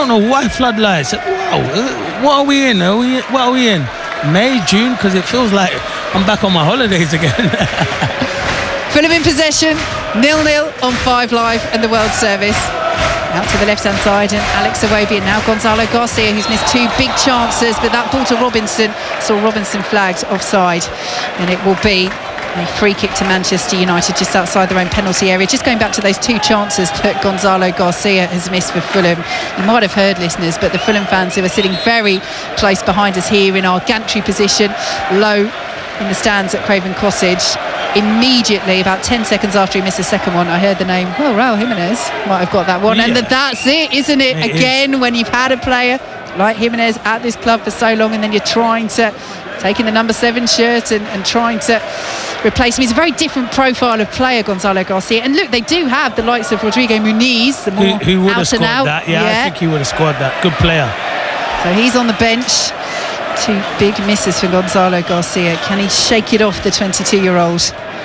don't know why floodlights. Wow, what are we in? What are we in? May, June? Because it feels like I'm back on my holidays again. Fulham in possession, 0-0 on 5 Live and the World Service. Out to the left-hand side, and Alex Iwobi, and now Gonzalo Garcia, who's missed 2 big chances, but that ball to Robinson saw Robinson flagged offside, and it will be a free kick to Manchester United just outside their own penalty area. Just going back to those 2 chances that Gonzalo Garcia has missed for Fulham. You might have heard, listeners, but the Fulham fans who are sitting very close behind us here in our gantry position, low in the stands at Craven Cottage, immediately, about 10 seconds after he missed the second one, I heard the name, Raul Jimenez might have got that one. Yeah. And that's it, isn't it? Again, when you've had a player like Jimenez at this club for so long, and then you're trying to taking the number 7 shirt and trying to replace him. He's a very different profile of player, Gonzalo Garcia. And look, they do have the likes of Rodrigo Muniz, the more who would have scored out. That. Yeah, I think he would have scored that. Good player. So he's on the bench. 2 big misses for Gonzalo Garcia. Can he shake it off, the 22-year-old,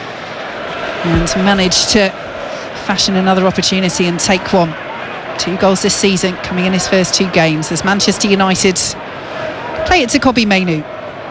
and manage to fashion another opportunity and take one? 2 goals this season coming in his first 2 games as Manchester United play it to Kobbie Mainoo.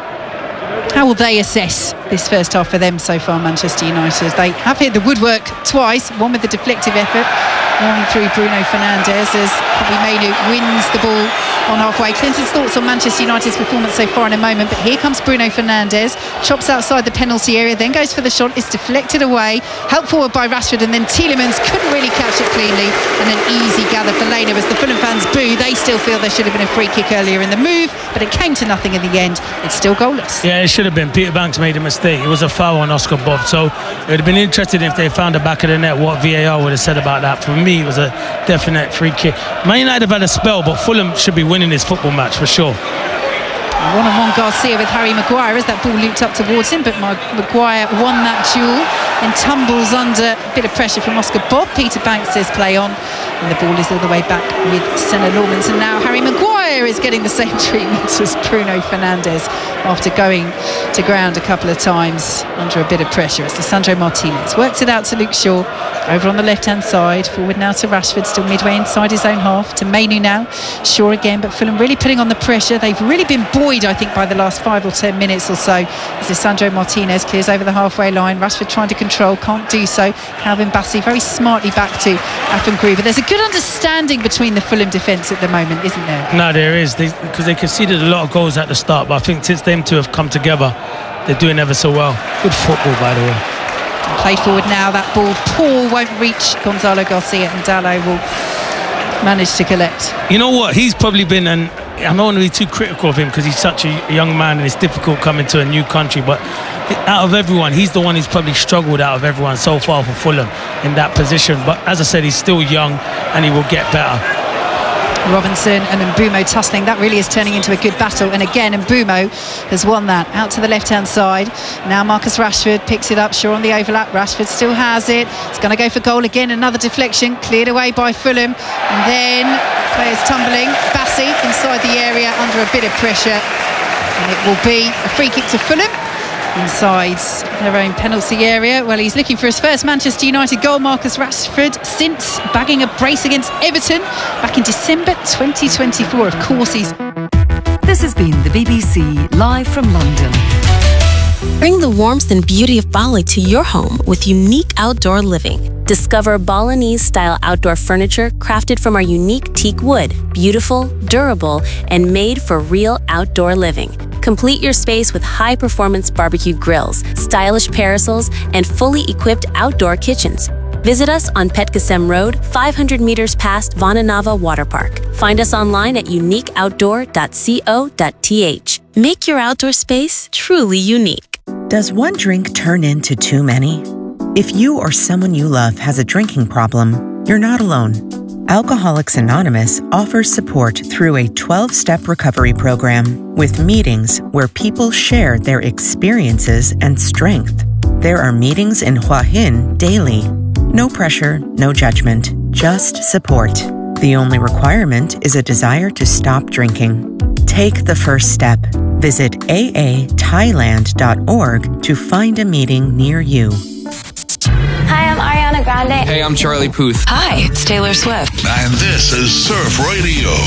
How will they assess this first half for them so far, Manchester United? They have hit the woodwork twice, one with the deflective effort, one through Bruno Fernandes as Kobbie Mainoo wins the ball on halfway. Clinton's thoughts on Manchester United's performance so far in a moment, but here comes Bruno Fernandes, chops outside the penalty area, then goes for the shot, is deflected away, helped forward by Rashford, and then Tielemans couldn't really catch it cleanly, and an easy gather for Lena as the Fulham fans boo. They still feel there should have been a free kick earlier in the move, but it came to nothing in the end. It's still goalless. Yeah, it should have been. Peter Banks made a mistake. It was a foul on Oscar Bob, so it would have been interesting if they found the back of the net what VAR would have said about that. For me, it was a definite free kick. Man United have had a spell, but Fulham should be winning this football match for sure. One-on-one Garcia with Harry Maguire as that ball looped up towards him, but Maguire won that duel and tumbles under a bit of pressure from Oscar Bob. Peter Banks says play on, and the ball is all the way back with Senna Lawrence, and now Harry Maguire is getting the same treatment as Bruno Fernandes after going to ground a couple of times under a bit of pressure. It's Lisandro Martinez, works it out to Luke Shaw over on the left hand side, forward now to Rashford, still midway inside his own half, to Mainoo now, Shaw again, but Fulham really putting on the pressure. They've really been buoyed, I think, by the last 5 or 10 minutes or so as Lisandro Martinez clears over the halfway line. Rashford trying to control, can't do so. Calvin Bassey very smartly back to Afan But there's a good understanding between the Fulham defence at the moment, isn't there? No, there is, because they conceded a lot of goals at the start, but I think since them 2 have come together, they're doing ever so well. Good football, by the way. Played forward now, that ball Paul won't reach Gonzalo Garcia, and Dalot will manage to collect. You know what, he's probably been, and I don't want to be too critical of him because he's such a young man and it's difficult coming to a new country, but out of everyone, he's the one who's probably struggled out of everyone so far for Fulham in that position. But as I said, he's still young and he will get better. Robinson and Mbeumo tussling. That really is turning into a good battle, and again Mbeumo has won that. Out to the left hand side now, Marcus Rashford picks it up, Shaw on the overlap, Rashford still has it, it's going to go for goal again. Another deflection cleared away by Fulham, and then players tumbling. Bassey inside the area under a bit of pressure, and it will be a free kick to Fulham inside their own penalty area. Well, he's looking for his first Manchester United goal, Marcus Rashford, since bagging a brace against Everton back in December 2024. Of course, he's... This has been the BBC live from London. Bring the warmth and beauty of Bali to your home with unique outdoor living. Discover Balinese-style outdoor furniture crafted from our unique teak wood, beautiful, durable, and made for real outdoor living. Complete your space with high-performance barbecue grills, stylish parasols, and fully equipped outdoor kitchens. Visit us on Petkasem Road, 500 meters past Vananava Water Park. Find us online at uniqueoutdoor.co.th. Make your outdoor space truly unique. Does one drink turn into too many? If you or someone you love has a drinking problem, you're not alone. Alcoholics Anonymous offers support through a 12-step recovery program with meetings where people share their experiences and strength. There are meetings in Hua Hin daily. No pressure, no judgment, just support. The only requirement is a desire to stop drinking. Take the first step. Visit athailand.org to find a meeting near you. Hi, I'm Ariana Grande. Hey, I'm Charlie Puth. Hi, it's Taylor Swift. And this is Surf Radio.